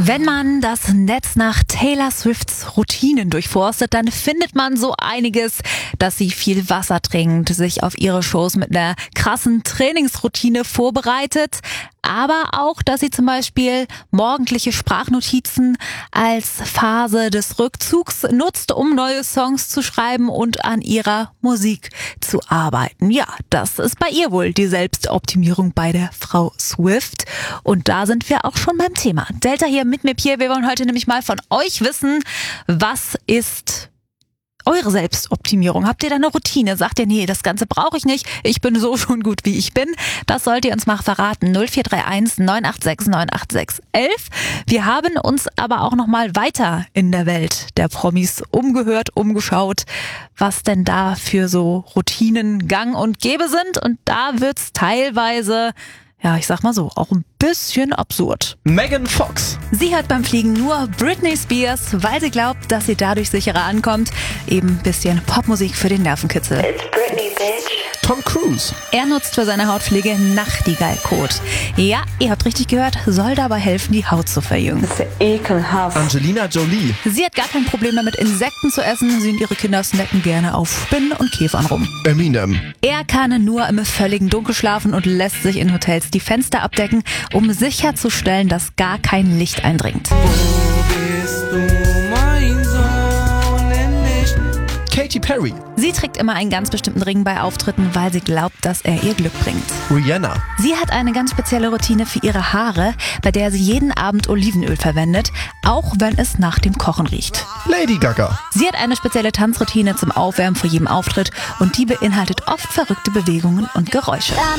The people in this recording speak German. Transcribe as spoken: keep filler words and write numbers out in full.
Wenn man das Netz nach Taylor Swifts Routinen durchforstet, dann findet man so einiges, dass sie viel Wasser trinkt, sich auf ihre Shows mit einer krassen Trainingsroutine vorbereitet, aber auch, dass sie zum Beispiel morgendliche Sprachnotizen als Phase des Rückzugs nutzt, um neue Songs zu schreiben und an ihrer Musik zu arbeiten. Ja, das ist bei ihr wohl die Selbstoptimierung bei der Frau Swift. Und da sind wir auch schon beim Thema. Delta hier mit mir, Pierre. Wir wollen heute nämlich mal von euch wissen, was ist eure Selbstoptimierung? Habt ihr da eine Routine? Sagt ihr, nee, das Ganze brauche ich nicht. Ich bin so schon gut, wie ich bin. Das sollt ihr uns mal verraten. null vier drei eins neun acht sechs neun acht sechs elf. Wir haben uns aber auch noch mal weiter in der Welt der Promis umgehört, umgeschaut, was denn da für so Routinen gang und gäbe sind. Und da wird's teilweise, ja, ich sag mal so, auch ein bisschen absurd. Megan Fox. Sie hört beim Fliegen nur Britney Spears, weil sie glaubt, dass sie dadurch sicherer ankommt. Eben ein bisschen Popmusik für den Nervenkitzel. It's Britney, bitch. Tom Cruise. Er nutzt für seine Hautpflege Nachtigallkot. Ja, ihr habt richtig gehört, soll dabei helfen, die Haut zu verjüngen. Das ist ja ekelhaft. Angelina Jolie. Sie hat gar kein Problem damit, Insekten zu essen. Sie und ihre Kinder snacken gerne auf Spinnen und Käfern rum. Eminem. Er kann nur im völligen Dunkel schlafen und lässt sich in Hotels die Fenster abdecken, um sicherzustellen, dass gar kein Licht eindringt. Katy Perry. Sie trägt immer einen ganz bestimmten Ring bei Auftritten, weil sie glaubt, dass er ihr Glück bringt. Rihanna. Sie hat eine ganz spezielle Routine für ihre Haare, bei der sie jeden Abend Olivenöl verwendet, auch wenn es nach dem Kochen riecht. Lady Gaga. Sie hat eine spezielle Tanzroutine zum Aufwärmen vor jedem Auftritt und die beinhaltet oft verrückte Bewegungen und Geräusche.